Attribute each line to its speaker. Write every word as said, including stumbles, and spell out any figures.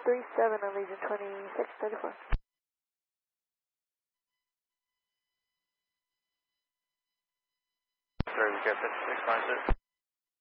Speaker 1: three seven on Legion twenty-six thirty-four.
Speaker 2: Sorry, we got fifty-six, five six.